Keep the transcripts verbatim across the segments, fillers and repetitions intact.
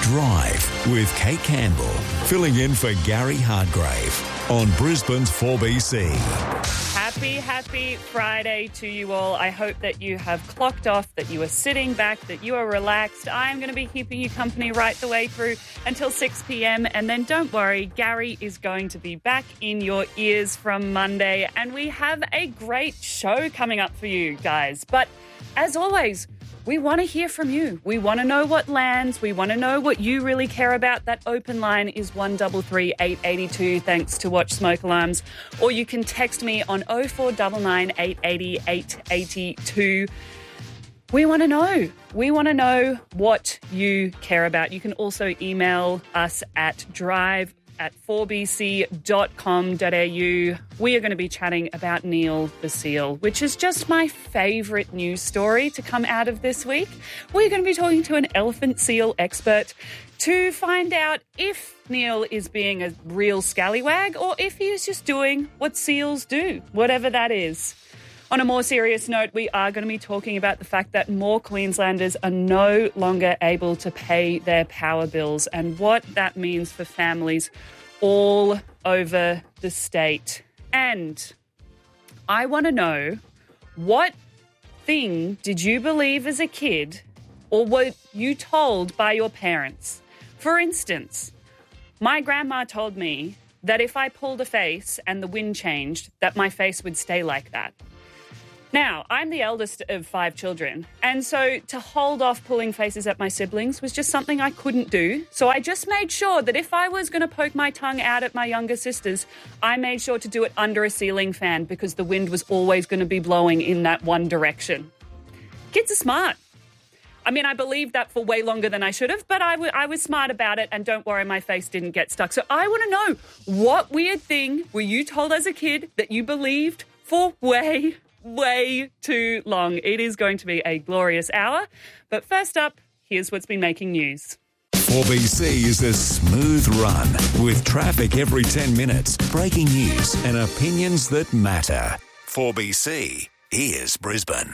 Drive with Kate Campbell, filling in for Gary Hardgrave on Brisbane's four B C. Happy, happy Friday to you all. I hope that you have clocked off, that you are sitting back, that you are relaxed. I'm going to be keeping you company right the way through until six p.m. And then don't worry, Gary is going to be back in your ears from Monday. And we have a great show coming up for you guys. But as always, we want to hear from you. We want to know what lands. We want to know what you really care about. That open line is one three three, eight eight two, thanks to Watch Smoke Alarms. Or you can text me on oh four nine nine, eight eight zero, eight eight two. We want to know. We want to know what you care about. You can also email us at drive at four b c dot com dot a u. We are going to be chatting about Neil the seal, which is just my favourite news story to come out of this week. We're going to be talking to an elephant seal expert to find out if Neil is being a real scallywag or if he is just doing what seals do, whatever that is. On a more serious note, we are going to be talking about the fact that more Queenslanders are no longer able to pay their power bills and what that means for families all over the state. And I want to know, what thing did you believe as a kid or were you told by your parents? For instance, my grandma told me that if I pulled a face and the wind changed, that my face would stay like that. Now, I'm the eldest of five children, and so to hold off pulling faces at my siblings was just something I couldn't do. So I just made sure that if I was going to poke my tongue out at my younger sisters, I made sure to do it under a ceiling fan because the wind was always going to be blowing in that one direction. Kids are smart. I mean, I believed that for way longer than I should have, but I, w- I was smart about it, and don't worry, my face didn't get stuck. So I want to know, what weird thing were you told as a kid that you believed for way way too long? It is going to be a glorious hour. But first up, here's what's been making news. four B C is a smooth run with traffic every ten minutes, breaking news and opinions that matter. four B C, here's Brisbane.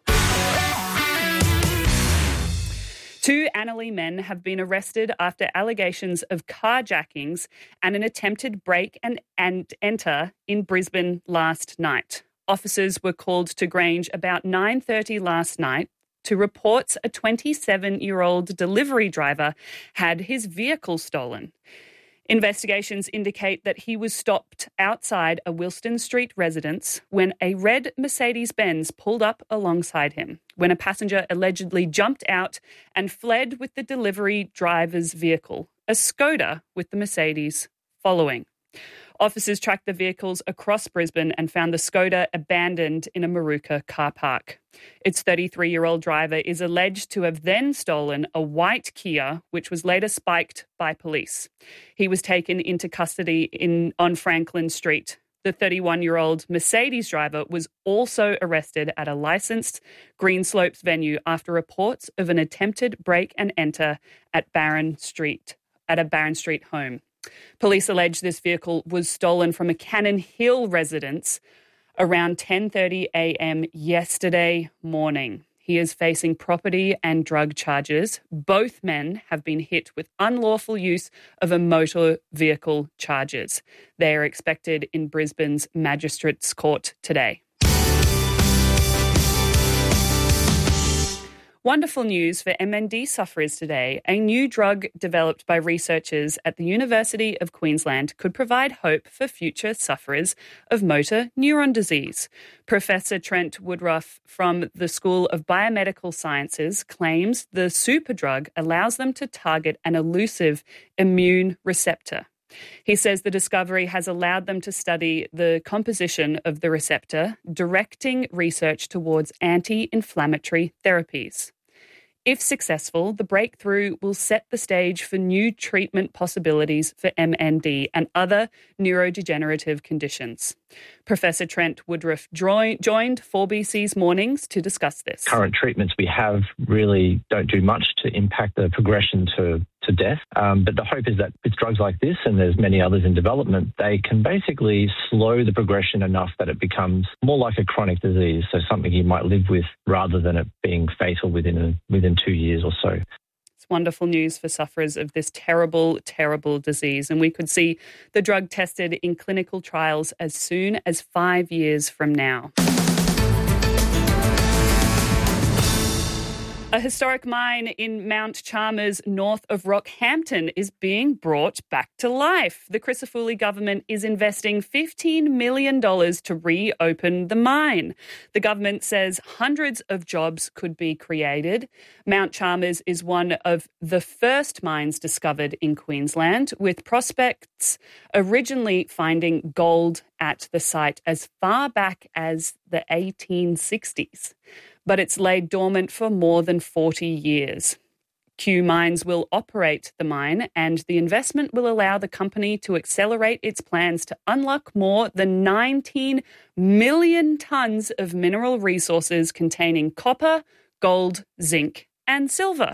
Two Annalee men have been arrested after allegations of carjackings and an attempted break and, and enter in Brisbane last night. Officers were called to Grange about nine thirty last night to reports a twenty-seven-year-old delivery driver had his vehicle stolen. Investigations indicate that he was stopped outside a Wilston Street residence when a red Mercedes-Benz pulled up alongside him, when a passenger allegedly jumped out and fled with the delivery driver's vehicle, a Skoda with the Mercedes following. Officers tracked the vehicles across Brisbane and found the Skoda abandoned in a Maruka car park. Its thirty-three-year-old driver is alleged to have then stolen a white Kia, which was later spiked by police. He was taken into custody in on Franklin Street. The thirty-one-year-old Mercedes driver was also arrested at a licensed Greenslopes venue after reports of an attempted break and enter at Barron Street, at a Barron Street home. Police allege this vehicle was stolen from a Cannon Hill residence around ten thirty a.m. yesterday morning. He is facing property and drug charges. Both men have been hit with unlawful use of a motor vehicle charges. They are expected in Brisbane's Magistrates Court today. Wonderful news for M N D sufferers today. A new drug developed by researchers at the University of Queensland could provide hope for future sufferers of motor neuron disease. Professor Trent Woodruff from the School of Biomedical Sciences claims the superdrug allows them to target an elusive immune receptor. He says the discovery has allowed them to study the composition of the receptor, directing research towards anti-inflammatory therapies. If successful, the breakthrough will set the stage for new treatment possibilities for M N D and other neurodegenerative conditions. Professor Trent Woodruff joined four B C's Mornings to discuss this. Current treatments we have really don't do much to impact the progression to, to death. Um, but the hope is that with drugs like this, and there's many others in development, they can basically slow the progression enough that it becomes more like a chronic disease, so something you might live with rather than it being fatal within a, within two years or so. It's wonderful news for sufferers of this terrible, terrible disease. And we could see the drug tested in clinical trials as soon as five years from now. A historic mine in Mount Chalmers, north of Rockhampton, is being brought back to life. The Crisafulli government is investing fifteen million dollars to reopen the mine. The government says hundreds of jobs could be created. Mount Chalmers is one of the first mines discovered in Queensland, with prospects originally finding gold at the site as far back as the eighteen sixties. But it's laid dormant for more than forty years. Q Mines will operate the mine, and the investment will allow the company to accelerate its plans to unlock more than nineteen million tonnes of mineral resources containing copper, gold, zinc and silver.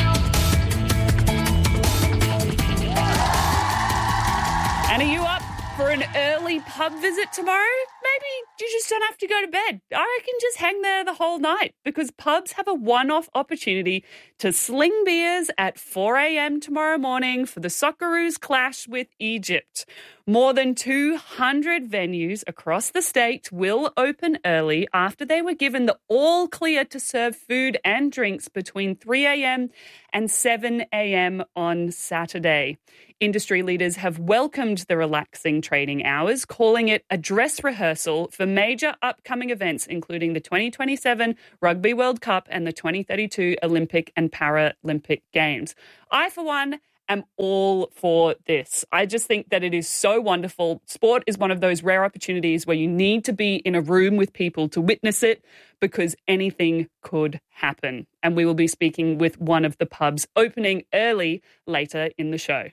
And are you up for an early pub visit tomorrow? Maybe you just don't have to go to bed. I reckon just hang there the whole night, because pubs have a one-off opportunity to sling beers at four a.m. tomorrow morning for the Socceroos clash with Egypt. More than two hundred venues across the state will open early after they were given the all clear to serve food and drinks between three a.m. and seven a.m. on Saturday. Industry leaders have welcomed the relaxing trading hours, calling it a dress rehearsal for major upcoming events, including the twenty twenty-seven Rugby World Cup and the twenty thirty-two Olympic and Paralympic Games. I, for one, am all for this. I just think that it is so wonderful. Sport is one of those rare opportunities where you need to be in a room with people to witness it, because anything could happen. And we will be speaking with one of the pubs opening early later in the show.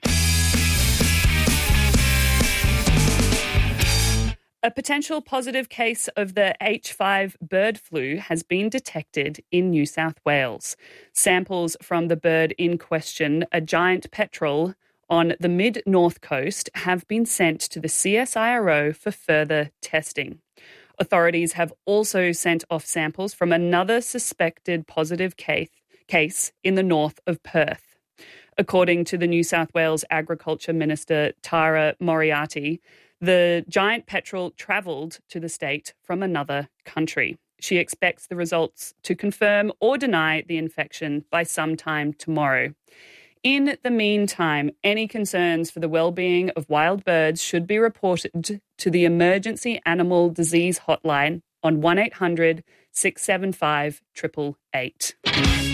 A potential positive case of the H five bird flu has been detected in New South Wales. Samples from the bird in question, a giant petrel on the mid-north coast, have been sent to the C S I R O for further testing. Authorities have also sent off samples from another suspected positive case, case in the north of Perth. According to the New South Wales Agriculture Minister Tara Moriarty, the giant petrel travelled to the state from another country. She expects the results to confirm or deny the infection by sometime tomorrow. In the meantime, any concerns for the well-being of wild birds should be reported to the Emergency Animal Disease Hotline on one eight hundred six seven five eight eight eight.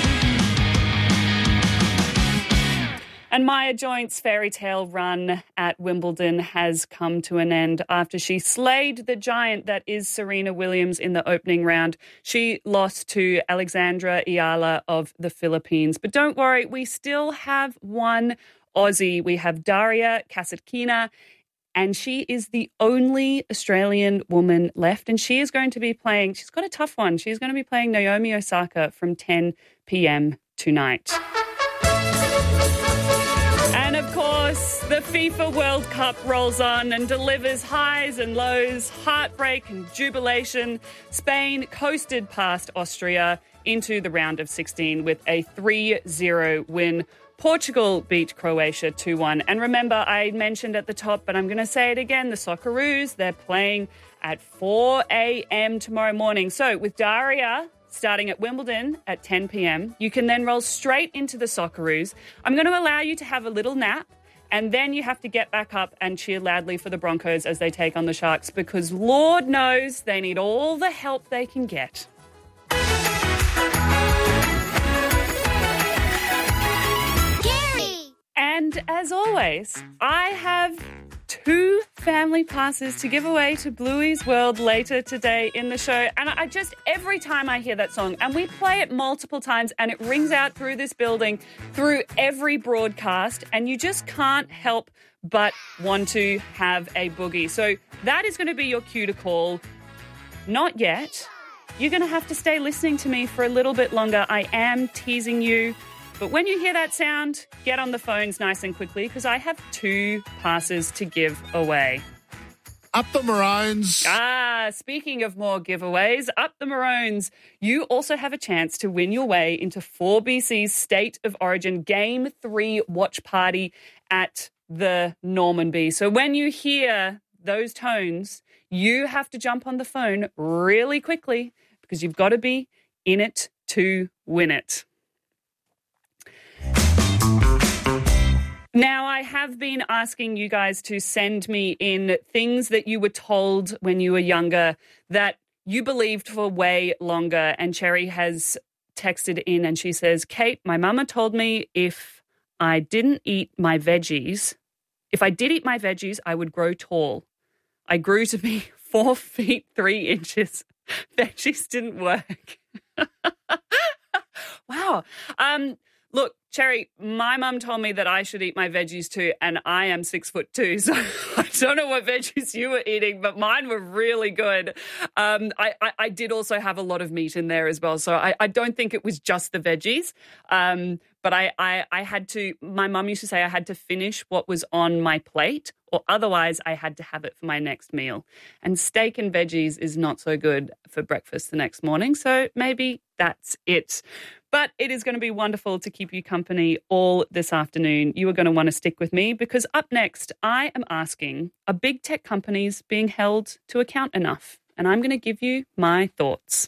And Maya Joint's fairy tale run at Wimbledon has come to an end after she slayed the giant that is Serena Williams in the opening round. She lost to Alexandra Ayala of the Philippines. But don't worry, we still have one Aussie. We have Daria Kasatkina, and she is the only Australian woman left. And she is going to be playing, she's got a tough one. She's going to be playing Naomi Osaka from ten p.m. tonight. And of course, the FIFA World Cup rolls on and delivers highs and lows, heartbreak and jubilation. Spain coasted past Austria into the round of sixteen with a three zero win. Portugal beat Croatia two one. And remember, I mentioned at the top, but I'm going to say it again, the Socceroos, they're playing at four a.m. tomorrow morning. So with Daria starting at Wimbledon at ten p.m. You can then roll straight into the Socceroos. I'm going to allow you to have a little nap, and then you have to get back up and cheer loudly for the Broncos as they take on the Sharks, because Lord knows they need all the help they can get. Gary! And as always, I have two family passes to give away to Bluey's World later today in the show. And I just, every time I hear that song, and we play it multiple times, and it rings out through this building, through every broadcast, and you just can't help but want to have a boogie. So that is going to be your cue to call. Not yet. You're going to have to stay listening to me for a little bit longer. I am teasing you. But when you hear that sound, get on the phones nice and quickly, because I have two passes to give away. Up the Maroons. Ah, speaking of more giveaways, up the Maroons. You also have a chance to win your way into four B C's State of Origin Game three watch party at the Normanby. So when you hear those tones, you have to jump on the phone really quickly because you've got to be in it to win it. Now, I have been asking you guys to send me in things that you were told when you were younger that you believed for way longer. And Cherry has texted in and she says, Kate, my mama told me if I didn't eat my veggies, if I did eat my veggies, I would grow tall. I grew to be four feet, three inches. Veggies didn't work. Wow. Um, look, Cherry, my mum told me that I should eat my veggies too, and I am six foot two, so I don't know what veggies you were eating, but mine were really good. Um, I, I, I did also have a lot of meat in there as well, so I, I don't think it was just the veggies. Um, but I, I, I had to, my mum used to say I had to finish what was on my plate, or otherwise I had to have it for my next meal. And steak and veggies is not so good for breakfast the next morning, so maybe that's it. But it is going to be wonderful to keep you company all this afternoon. You are going to want to stick with me because up next, I am asking, are big tech companies being held to account enough? And I'm going to give you my thoughts.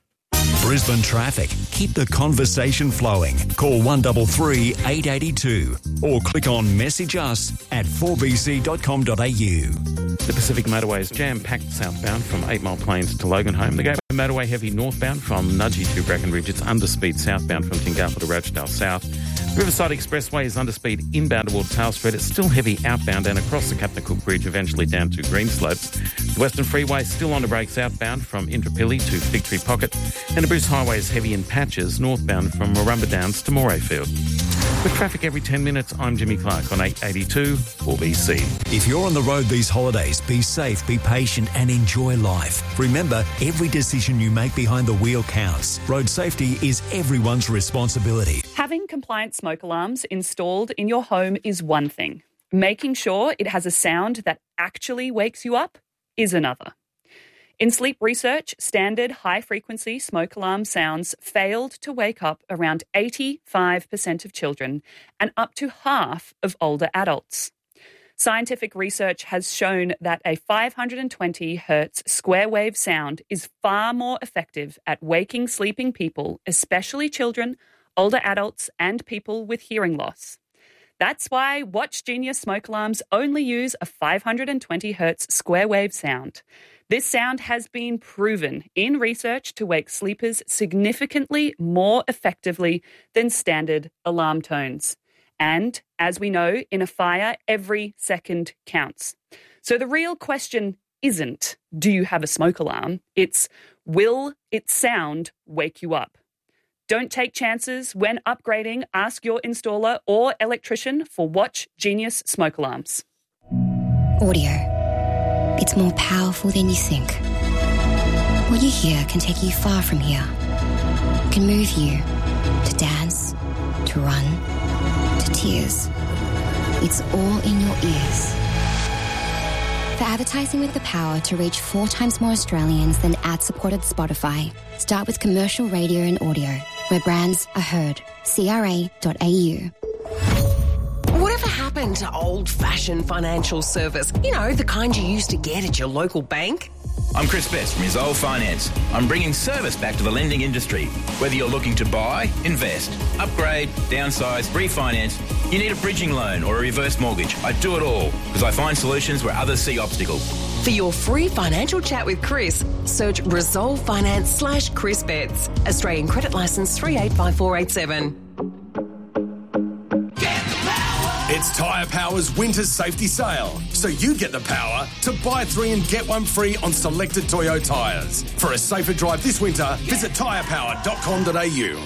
Brisbane traffic. Keep the conversation flowing. Call one three three, eight eight two or click on message us at four b c dot com dot a u. The Pacific Motorway is jam-packed southbound from Eight Mile Plains to Loganholme. The Gateway Motorway heavy northbound from Nudgee to Brackenridge. It's underspeed southbound from Tingalpa to Rochdale South. Riverside Expressway is underspeed inbound towards Towle Street. It's still heavy outbound and across the Captain Cook Bridge, eventually down to Greenslopes. The Western Freeway still on the brakes outbound from Indooroopilly to Fig Tree Pocket. And the Bruce Highway is heavy in patches northbound from Murrumba Downs to Morayfield. With traffic every ten minutes, I'm Jimmy Clark on eight eighty-two four B C. If you're on the road these holidays, be safe, be patient and enjoy life. Remember, every decision you make behind the wheel counts. Road safety is everyone's responsibility. Having compliant smoke alarms installed in your home is one thing. Making sure it has a sound that actually wakes you up is another. In sleep research, standard high-frequency smoke alarm sounds failed to wake up around eighty-five percent of children and up to half of older adults. Scientific research has shown that a five hundred twenty hertz square wave sound is far more effective at waking sleeping people, especially children, older adults, and people with hearing loss. That's why Watch Genius smoke alarms only use a five hundred twenty hertz square wave sound. This sound has been proven in research to wake sleepers significantly more effectively than standard alarm tones. And, as we know, in a fire, every second counts. So the real question isn't, do you have a smoke alarm? It's, will its sound wake you up? Don't take chances when upgrading. Ask your installer or electrician for Watch Genius smoke alarms. Audio. It's more powerful than you think. What you hear can take you far from here. It can move you to dance, to run, to tears. It's all in your ears. For advertising with the power to reach four times more Australians than ad-supported Spotify, start with commercial radio and audio, where brands are heard. C R A dot A U. Whatever happened to old-fashioned financial service? You know, the kind you used to get at your local bank? I'm Chris Best from Resolve Finance. I'm bringing service back to the lending industry. Whether you're looking to buy, invest, upgrade, downsize, refinance, you need a bridging loan or a reverse mortgage. I do it all because I find solutions where others see obstacles. For your free financial chat with Chris, search Resolve Finance slash Chris Betts. Australian Credit Licence three eight five four eight seven. It's Tyre Power's winter safety sale, so you get the power to buy three and get one free on selected Toyo tyres. For a safer drive this winter, visit tyre power dot com dot a u.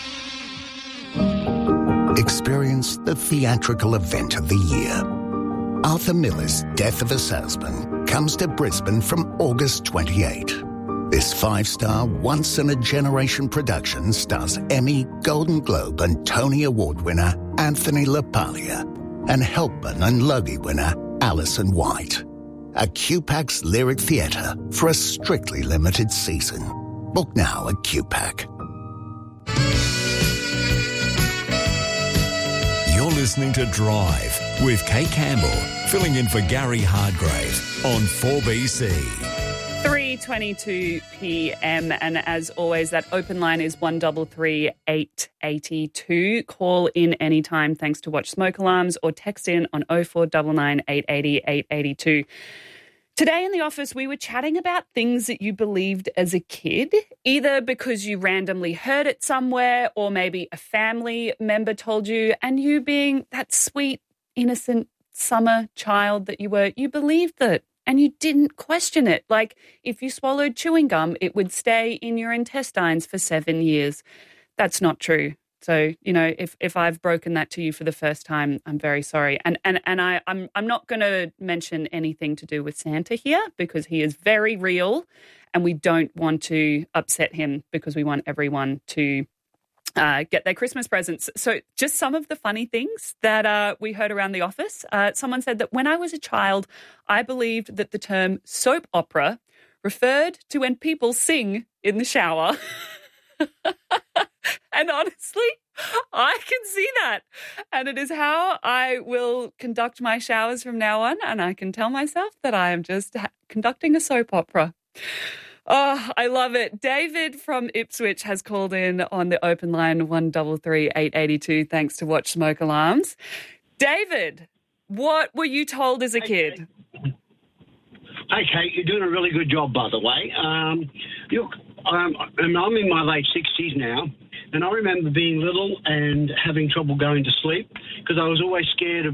Experience the theatrical event of the year. Arthur Miller's Death of a Salesman comes to Brisbane from August twenty-eighth. This five-star, once-in-a-generation production stars Emmy, Golden Globe and Tony Award winner Anthony LaPaglia and Helpman and Logie winner Alison White. at Q PAC's Lyric Theatre for a strictly limited season. Book now at Q PAC. You're listening to Drive with Kate Campbell, filling in for Gary Hardgrave on four B C. three twenty-two p.m. and as always, that open line is one three three, eight eight two. Call in anytime thanks to Watch Smoke Alarms or text in on oh four nine nine, eight eight oh, eight eight two. Today in the office, we were chatting about things that you believed as a kid, either because you randomly heard it somewhere or maybe a family member told you, and you being that sweet, innocent summer child that you were, you believed that. And you didn't question it. Like, if you swallowed chewing gum, it would stay in your intestines for seven years. That's not true. So, you know, if, if I've broken that to you for the first time, I'm very sorry. And and and I, I'm I'm not going to mention anything to do with Santa here because he is very real and we don't want to upset him because we want everyone to Uh, get their Christmas presents. So just some of the funny things that uh, we heard around the office. Uh, someone said that when I was a child, I believed that the term soap opera referred to when people sing in the shower. And honestly, I can see that. And it is how I will conduct my showers from now on. And I can tell myself that I am just ha- conducting a soap opera. Oh, I love it. David from Ipswich has called in on the open line one three three, eight eight two thanks to Watch Smoke Alarms. David, what were you told as a kid? Okay, you're doing a really good job, by the way. Um, look, um, I'm in my late sixties now, and I remember being little and having trouble going to sleep because I was always scared of